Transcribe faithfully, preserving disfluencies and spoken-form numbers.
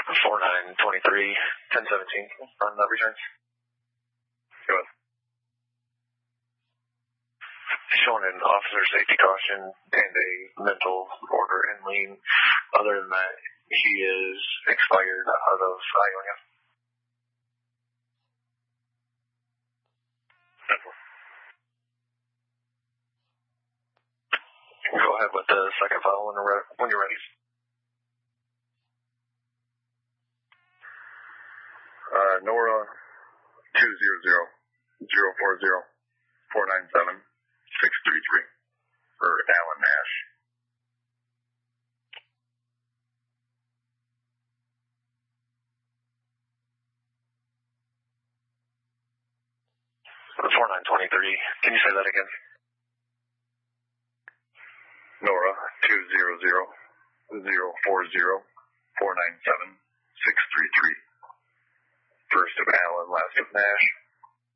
four nine twenty-three, ten seventeen on the returns. Go ahead. Showing an officer safety caution and a mental order and lien. Other than that, he is expired out of Ionia. Go ahead with the second file when you're ready. When you're ready. Uh, Nora two zero zero zero four zero four nine seven six three three for Alan Nash. four nine twenty-three. Can you say that again? Nora two zero zero zero four zero four nine seven six three three. First of Alan, last of Nash.